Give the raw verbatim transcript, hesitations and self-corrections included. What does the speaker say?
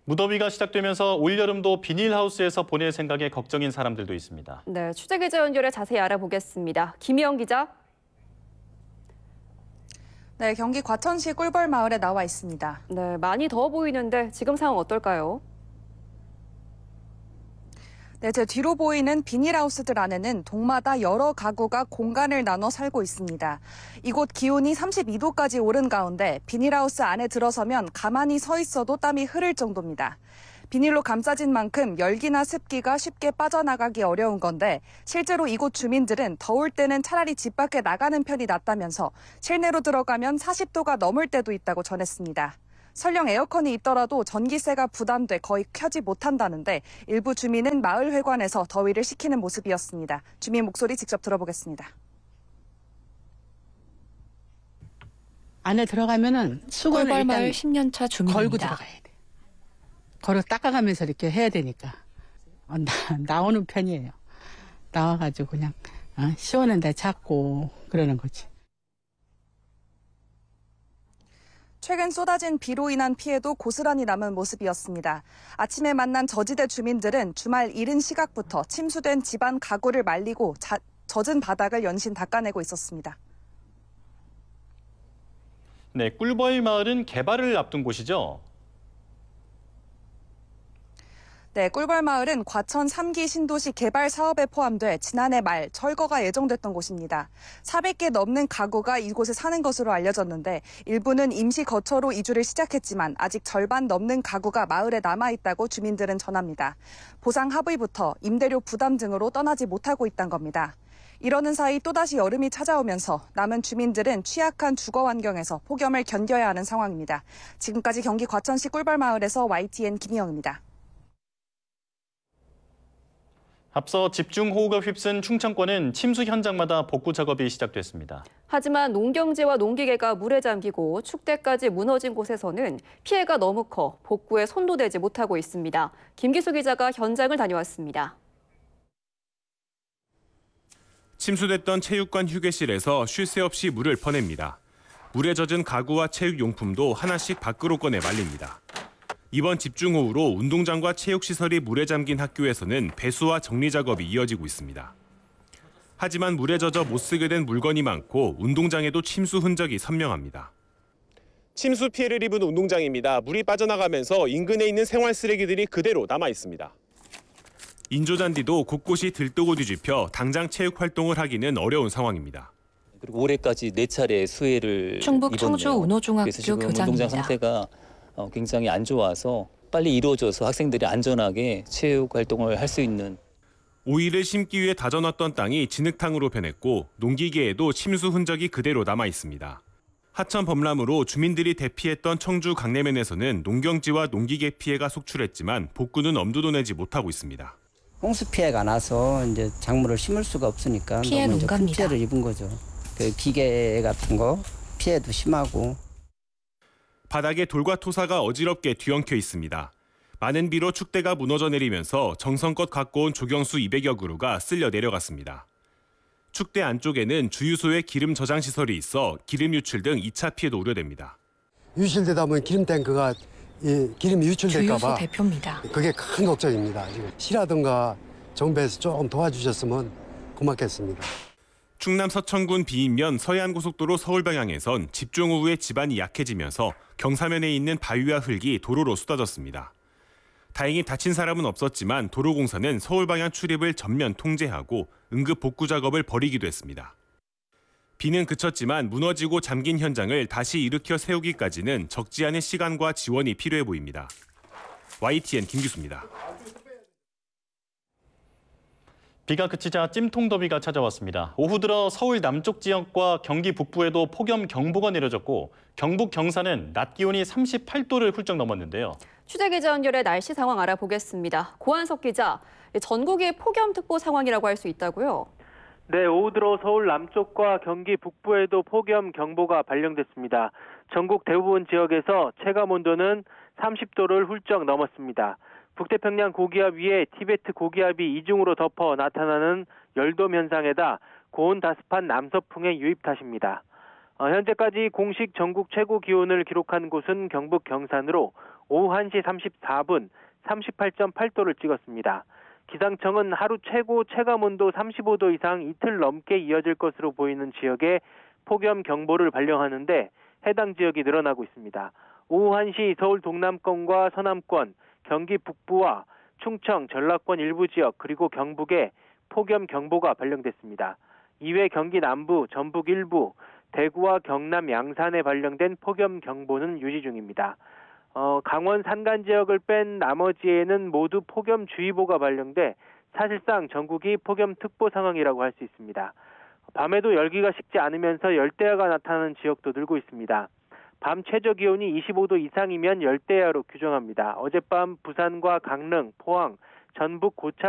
무더위가 시작되면서 올여름도 비닐하우스에서 보낼 생각에 걱정인 사람들도 있습니다. 네, 취재기자 연결해 자세히 알아보겠습니다. 김희영 기자. 네, 경기 과천시 꿀벌 마을에 나와 있습니다. 네, 많이 더워 보이는데 지금 상황 어떨까요? 네, 제 뒤로 보이는 비닐하우스들 안에는 동마다 여러 가구가 공간을 나눠 살고 있습니다. 이곳 기온이 삼십이 도까지 오른 가운데 비닐하우스 안에 들어서면 가만히 서 있어도 땀이 흐를 정도입니다. 비닐로 감싸진 만큼 열기나 습기가 쉽게 빠져나가기 어려운 건데 실제로 이곳 주민들은 더울 때는 차라리 집 밖에 나가는 편이 낫다면서 실내로 들어가면 사십 도가 넘을 때도 있다고 전했습니다. 설령 에어컨이 있더라도 전기세가 부담돼 거의 켜지 못한다는데 일부 주민은 마을회관에서 더위를 식히는 모습이었습니다. 주민 목소리 직접 들어보겠습니다. 안에 들어가면은 수건을 꿀벌 마을 일단 십 년 차 걸고 주민입니다. 들어가야 돼. 걸어 닦아가면서 이렇게 해야 되니까 어, 나, 나오는 편이에요. 나와가지고 그냥 어, 시원한 데 찾고 그러는 거지. 최근 쏟아진 비로 인한 피해도 고스란히 남은 모습이었습니다. 아침에 만난 저지대 주민들은 주말 이른 시각부터 침수된 집안 가구를 말리고 자, 젖은 바닥을 연신 닦아내고 있었습니다. 네, 꿀벌 마을은 개발을 앞둔 곳이죠. 네, 꿀벌 마을은 과천 삼 기 신도시 개발 사업에 포함돼 지난해 말 철거가 예정됐던 곳입니다. 사백 개 넘는 가구가 이곳에 사는 것으로 알려졌는데 일부는 임시 거처로 이주를 시작했지만 아직 절반 넘는 가구가 마을에 남아있다고 주민들은 전합니다. 보상 합의부터 임대료 부담 등으로 떠나지 못하고 있다는 겁니다. 이러는 사이 또다시 여름이 찾아오면서 남은 주민들은 취약한 주거 환경에서 폭염을 견뎌야 하는 상황입니다. 지금까지 경기 과천시 꿀벌 마을에서 와이티엔 김희영입니다. 앞서 집중호우가 휩쓴 충청권은 침수 현장마다 복구 작업이 시작됐습니다. 하지만 농경지와 농기계가 물에 잠기고 축대까지 무너진 곳에서는 피해가 너무 커 복구에 손도 대지 못하고 있습니다. 김기수 기자가 현장을 다녀왔습니다. 침수됐던 체육관 휴게실에서 쉴 새 없이 물을 퍼냅니다. 물에 젖은 가구와 체육용품도 하나씩 밖으로 꺼내 말립니다. 이번 집중호우로 운동장과 체육시설이 물에 잠긴 학교에서는 배수와 정리 작업이 이어지고 있습니다. 하지만 물에 젖어 못 쓰게 된 물건이 많고 운동장에도 침수 흔적이 선명합니다. 침수 피해를 입은 운동장입니다. 물이 빠져나가면서 인근에 있는 생활 쓰레기들이 그대로 남아 있습니다. 인조잔디도 곳곳이 들뜨고 뒤집혀 당장 체육 활동을 하기는 어려운 상황입니다. 그리고 올해까지 네 차례 수해를 충북 입었네요. 청주 운호중학교 그래서 지금 교장입니다. 운동장 상태가 굉장히 안 좋아서 빨리 이루어져서 학생들이 안전하게 체육 활동을 할 수 있는. 오이를 심기 위해 다져놨던 땅이 진흙탕으로 변했고 농기계에도 침수 흔적이 그대로 남아 있습니다. 하천 범람으로 주민들이 대피했던 청주 강내면에서는 농경지와 농기계 피해가 속출했지만 복구는 엄두도 내지 못하고 있습니다. 홍수 피해가 나서 이제 작물을 심을 수가 없으니까 피해 너무 이제 큰 농가입니다. 피해를 입은 거죠. 그 기계 같은 거 피해도 심하고. 바닥에 돌과 토사가 어지럽게 뒤엉켜 있습니다. 많은 비로 축대가 무너져 내리면서 정성껏 갖고 온 조경수 이백여 그루가 쓸려 내려갔습니다. 축대 안쪽에는 주유소의 기름 저장 시설이 있어 기름 유출 등 이 차 피해도 우려됩니다. 유실되다 보면 기름 탱크가 이 기름이 유출될까 주유소 봐 대표입니다. 그게 큰 걱정입니다. 지금 시라든가 정부에서 조금 도와주셨으면 고맙겠습니다. 충남 서천군 비인면 서해안고속도로 서울 방향에선 집중호우에 지반이 약해지면서 경사면에 있는 바위와 흙이 도로로 쏟아졌습니다. 다행히 다친 사람은 없었지만 도로공사는 서울 방향 출입을 전면 통제하고 응급 복구 작업을 벌이기도 했습니다. 비는 그쳤지만 무너지고 잠긴 현장을 다시 일으켜 세우기까지는 적지 않은 시간과 지원이 필요해 보입니다. 와이티엔 김기수입니다. 비가 그치자 찜통 더위가 찾아왔습니다. 오후 들어 서울 남쪽 지역과 경기 북부에도 폭염 경보가 내려졌고 경북 경산은 낮 기온이 삼십팔 도를 훌쩍 넘었는데요. 취재기자 연결해 날씨 상황 알아보겠습니다. 고한석 기자, 전국이 폭염특보 상황이라고 할 수 있다고요? 네, 오후 들어 서울 남쪽과 경기 북부에도 폭염 경보가 발령됐습니다. 전국 대부분 지역에서 체감 온도는 삼십 도를 훌쩍 넘었습니다. 북태평양 고기압 위에 티베트 고기압이 이중으로 덮어 나타나는 열돔 현상에다 고온 다습한 남서풍의 유입 탓입니다. 어, 현재까지 공식 전국 최고 기온을 기록한 곳은 경북 경산으로 오후 한 시 삼십사 분 삼십팔 점 팔 도를 찍었습니다. 기상청은 하루 최고 체감온도 삼십오 도 이상 이틀 넘게 이어질 것으로 보이는 지역에 폭염 경보를 발령하는데 해당 지역이 늘어나고 있습니다. 오후 한 시 서울 동남권과 서남권, 경기 북부와 충청, 전라권 일부 지역 그리고 경북에 폭염 경보가 발령됐습니다. 이외 경기 남부, 전북 일부, 대구와 경남 양산에 발령된 폭염 경보는 유지 중입니다. 어, 강원 산간 지역을 뺀 나머지에는 모두 폭염주의보가 발령돼 사실상 전국이 폭염특보 상황이라고 할 수 있습니다. 밤에도 열기가 식지 않으면서 열대야가 나타나는 지역도 늘고 있습니다. 밤 최저 기온이 이십오 도 이상이면 열대야로 규정합니다. 어젯밤 부산과 강릉, 포항, 전북 고창